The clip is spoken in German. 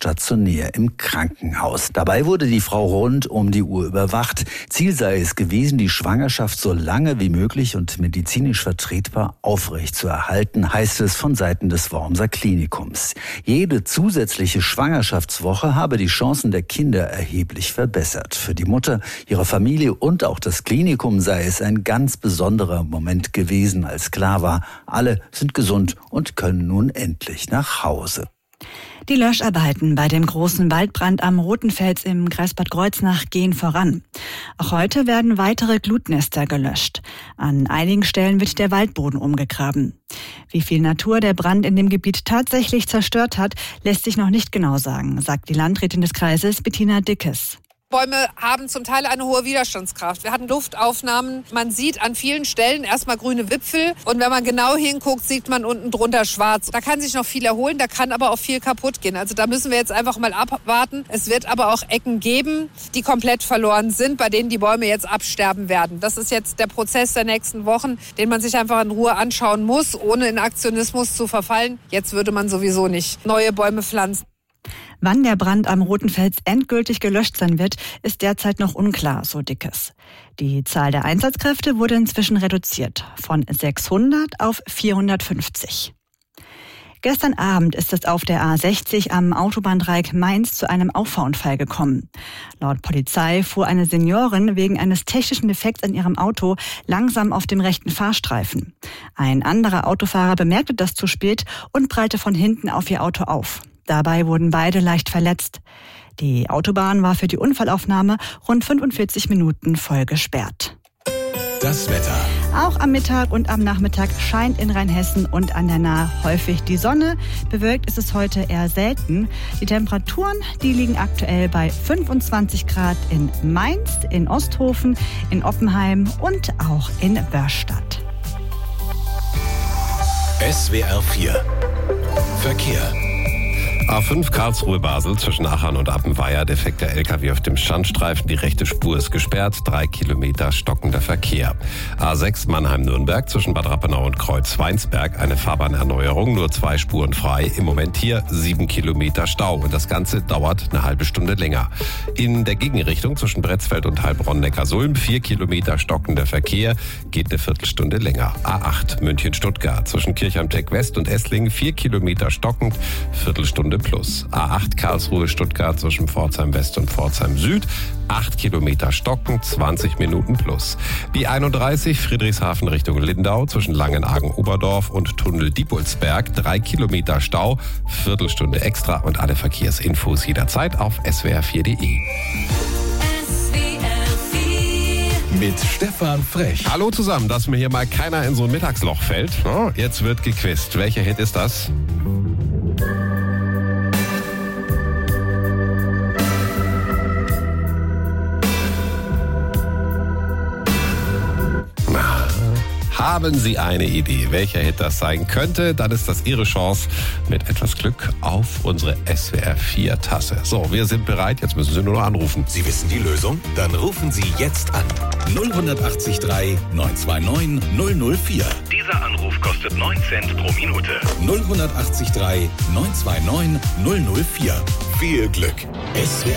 stationär im Krankenhaus. Dabei wurde die Frau rund um die Uhr überwacht. Ziel sei es gewesen, die Schwangerschaft so lange wie möglich und medizinisch vertretbar aufrechtzuerhalten, heißt es von Seiten des Wormser Klinikums. Jede zusätzliche Schwangerschaftswoche habe die Chancen der Kinder erheblich verbessert. Für die Mutter, ihre Familie und auch das Klinikum sei es ein ganz besonderer Moment gewesen, als klar war, alle sind gesund und können nun endlich nach Hause. Die Löscharbeiten bei dem großen Waldbrand am Rothenfels im Kreis Bad Kreuznach gehen voran. Auch heute werden weitere Glutnester gelöscht. An einigen Stellen wird der Waldboden umgegraben. Wie viel Natur der Brand in dem Gebiet tatsächlich zerstört hat, lässt sich noch nicht genau sagen, sagt die Landrätin des Kreises Bettina Dickes. Bäume haben zum Teil eine hohe Widerstandskraft. Wir hatten Luftaufnahmen. Man sieht an vielen Stellen erstmal grüne Wipfel. Und wenn man genau hinguckt, sieht man unten drunter schwarz. Da kann sich noch viel erholen, da kann aber auch viel kaputt gehen. Also da müssen wir jetzt einfach mal abwarten. Es wird aber auch Ecken geben, die komplett verloren sind, bei denen die Bäume jetzt absterben werden. Das ist jetzt der Prozess der nächsten Wochen, den man sich einfach in Ruhe anschauen muss, ohne in Aktionismus zu verfallen. Jetzt würde man sowieso nicht neue Bäume pflanzen. Wann der Brand am Rothenfels endgültig gelöscht sein wird, ist derzeit noch unklar, so Dickes. Die Zahl der Einsatzkräfte wurde inzwischen reduziert, von 600 auf 450. Gestern Abend ist es auf der A60 am Autobahndreieck Mainz zu einem Auffahrunfall gekommen. Laut Polizei fuhr eine Seniorin wegen eines technischen Defekts in ihrem Auto langsam auf dem rechten Fahrstreifen. Ein anderer Autofahrer bemerkte das zu spät und prallte von hinten auf ihr Auto auf. Dabei wurden beide leicht verletzt. Die Autobahn war für die Unfallaufnahme rund 45 Minuten voll gesperrt. Das Wetter. Auch am Mittag und am Nachmittag scheint in Rheinhessen und an der Nahe häufig die Sonne. Bewölkt ist es heute eher selten. Die Temperaturen, die liegen aktuell bei 25 Grad in Mainz, in Osthofen, in Oppenheim und auch in Börstadt. SWR 4 Verkehr. A5 Karlsruhe-Basel zwischen Achern und Appenweier. Defekter LKW auf dem Standstreifen. Die rechte Spur ist gesperrt. 3 Kilometer stockender Verkehr. A6 Mannheim-Nürnberg zwischen Bad Rappenau und Kreuzweinsberg. Eine Fahrbahnerneuerung. Nur 2 Spuren frei. Im Moment hier 7 Kilometer Stau. Und das Ganze dauert eine halbe Stunde länger. In der Gegenrichtung zwischen Bretzfeld und Heilbronn-Neckarsulm 4 Kilometer stockender Verkehr. Geht eine Viertelstunde länger. A8 München-Stuttgart zwischen Kirchheim-Teck West und Esslingen 4 Kilometer stockend. Viertelstunde plus. A8 Karlsruhe-Stuttgart zwischen Pforzheim West und Pforzheim Süd. 8 Kilometer stockend, 20 Minuten plus. Die 31 Friedrichshafen Richtung Lindau zwischen Langenargen-Oberdorf und Tunnel Diepolsberg. 3 Kilometer Stau, Viertelstunde extra und alle Verkehrsinfos jederzeit auf swr4.de. Mit Stefan Frech. Hallo zusammen, dass mir hier mal keiner in so ein Mittagsloch fällt. Jetzt wird gequizt. Welcher Hit ist das? Haben Sie eine Idee, welcher Hit das sein könnte? Dann ist das Ihre Chance mit etwas Glück auf unsere SWR4-Tasse. So, wir sind bereit. Jetzt müssen Sie nur noch anrufen. Sie wissen die Lösung? Dann rufen Sie jetzt an. 0183 929 004. Dieser Anruf kostet 9 Cent pro Minute. 0183 929 004. Viel Glück. SWR